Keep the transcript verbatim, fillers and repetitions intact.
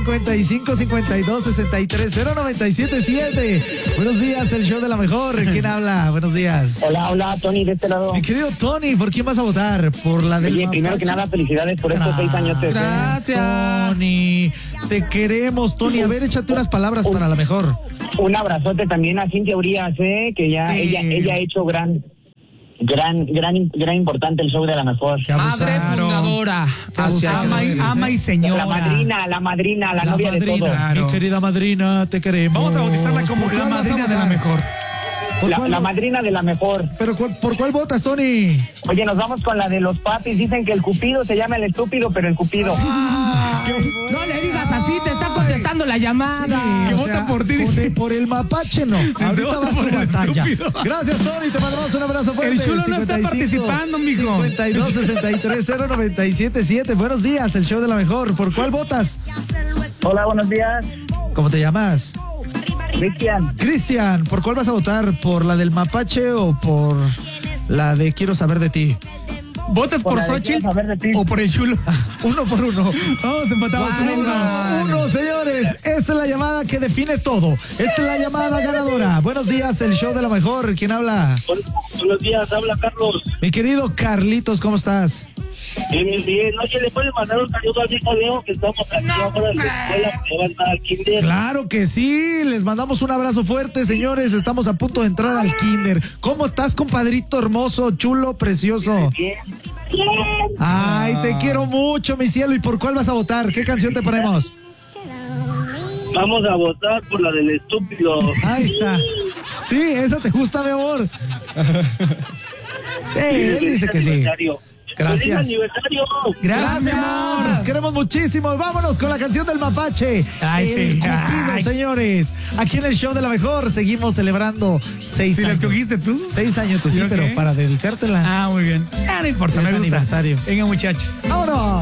cincuenta y cinco, cincuenta y dos, sesenta y tres, cero noventa y siete siete. Buenos días, el show de la mejor. ¿Quién habla? Buenos días. Hola, hola, Tony, de este lado. Mi querido Tony, ¿por quién vas a votar? Por la del Oye, primero que nada, felicidades por estos seis años. Gracias, Tony. Te queremos, Tony. A ver, échate unas palabras para la mejor. Un abrazote también a Cintia Urias, ¿eh? Que ya Sí. ella, ella ha hecho gran... Gran, gran, gran importante el show de la mejor. Madre fundadora, hacia ama, y, ama y señora. La madrina, la madrina, la, La novia madrina, de todo. Claro. mi querida madrina, te queremos. Vamos a bautizarla como ¿Por la cuál vas a madrina de la votar? mejor. ¿Por La, cuál? la madrina de la mejor. ¿Pero cuál- por cuál votas, Tony? Oye, nos vamos con la de los papis. Dicen que el cupido se llama el estúpido, pero el cupido. No le digas así, te está contestando la llamada. Sí, que o vota sea, por ti, por, dice. el, por el mapache no. Ahorita vota va su por el batalla. estúpido. Gracias, Tony. Te mandamos un abrazo fuerte. El chulo no está cincuenta y cinco, participando, mijo. cincuenta y dos, sesenta y tres, cero noventa y siete siete. Buenos días, el show de la mejor. ¿Por cuál votas? Hola, buenos días. ¿Cómo te llamas? Cristian. Cristian, ¿por cuál vas a votar? ¿Por la del mapache o por la de quiero saber de ti? ¿Votas por Por la de Xochitl quiero saber de ti. o por el chulo? Uno por uno. Vamos empatados uno Uno, uno. uno, señores. Esta es la llamada que define todo. Esta es la llamada ganadora. Buenos días, el show de la mejor. ¿Quién habla? Buenos días, habla Carlos. Mi querido Carlitos, ¿cómo estás? Bien, bien. Oye, ¿le puedes mandar un saludo al hijo Leo que estamos aquí ahora en la escuela que va a entrar al kinder? Claro que sí. Les mandamos un abrazo fuerte, señores. Estamos a punto de entrar al kinder. ¿Cómo estás, compadrito hermoso, chulo, precioso? Bien. Ay, te quiero mucho, mi cielo. ¿Y por cuál vas a votar? ¿Qué canción te ponemos? Vamos a votar por la del estúpido. Ahí está. Sí, esa te gusta, mi amor. Eh, él dice que sí. Aniversario. Gracias. ¡Feliz aniversario! Gracias, Gracias. amor. Los queremos muchísimo. Vámonos con la canción del mapache. Ay, El sí. Cupido, Ay. señores. Aquí en el show de la mejor seguimos celebrando seis ¿Si la años. escogiste tú? Seis años, pues sí, ¿Sí, o pero qué? para dedicártela. Ah, muy bien. Ah, no importa, Es me gusta. aniversario. Venga, muchachos. ¡Vámonos!